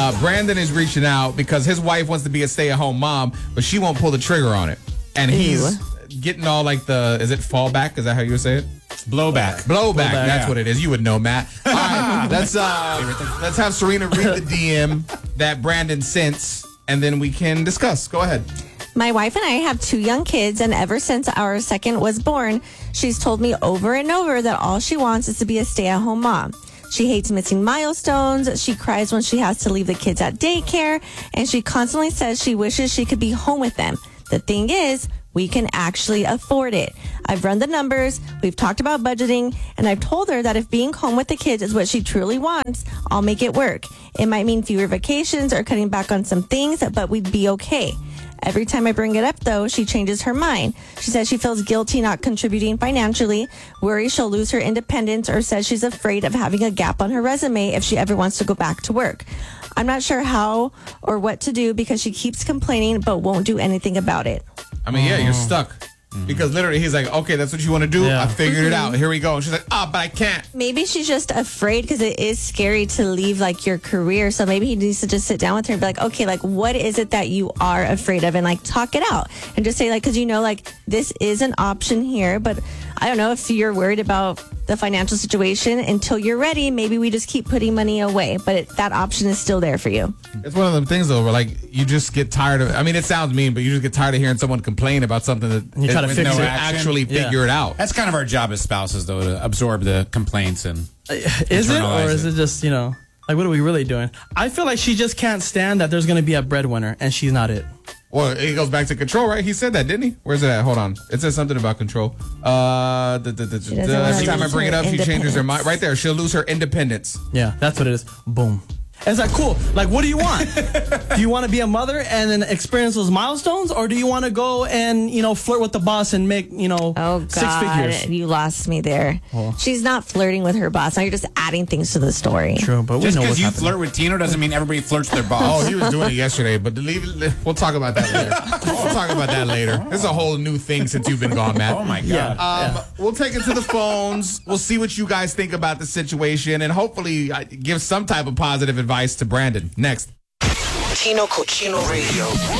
Brandon is reaching out because his wife wants to be a stay-at-home mom, but she won't pull the trigger on it. And he's getting all like is it fallback? Is that how you would say it? Blowback. That's what it is. You would know, Matt. All right, let's have Serena read the DM that Brandon sent, and then we can discuss. Go ahead. My wife and I have 2 young kids, and ever since our second was born, she's told me over and over that all she wants is to be a stay-at-home mom. She hates missing milestones. She cries when she has to leave the kids at daycare, and she constantly says she wishes she could be home with them. The thing is, we can actually afford it. I've run the numbers, we've talked about budgeting, and I've told her that if being home with the kids is what she truly wants, I'll make it work. It might mean fewer vacations or cutting back on some things, but we'd be okay. Every time I bring it up, though, she changes her mind. She says she feels guilty not contributing financially, worries she'll lose her independence, or says she's afraid of having a gap on her resume if she ever wants to go back to work. I'm not sure how or what to do because she keeps complaining but won't do anything about it. I mean, yeah, you're stuck. Because literally he's like, okay, that's what you want to do? Yeah. I figured it out. Here we go. And she's like, but I can't. Maybe she's just afraid because it is scary to leave like your career. So maybe he needs to just sit down with her and be like, okay, like what is it that you are afraid of? And like talk it out and just say like, because you know, like this is an option here, but I don't know if you're worried about the financial situation until you're ready. Maybe we just keep putting money away, but that option is still there for you. It's one of them things though where like you just get tired of, I mean, it sounds mean, but you just get tired of hearing someone complain about something that you try to with fix no it. actually figure it out. That's kind of our job as spouses, though, to absorb the complaints and Is it, or is it just, like, what are we really doing? I feel like she just can't stand that there's going to be a breadwinner, and she's not it. Well, it goes back to control, right? He said that, didn't he? Where's it at? Hold on. It says something about control. Every time I bring it up, she changes her mind. Right there. She'll lose her independence. Yeah, that's what it is. Boom. It's like, cool. Like, what do you want? Do you want to be a mother and then experience those milestones? Or do you want to go and, flirt with the boss and make, oh, God, 6 figures? You lost me there. Oh. She's not flirting with her boss. Now you're just adding things to the story. True, but just we know what's because you happening. flirt with Tino doesn't mean everybody flirts with their boss. Oh, he was doing it yesterday, but we'll talk about that later. We'll talk about that later. This is a whole new thing since you've been gone, Matt. Oh, my God. We'll take it to the phones. We'll see what you guys think about the situation and hopefully give some type of positive advice to Brandon. Next. Tino Cochino Radio.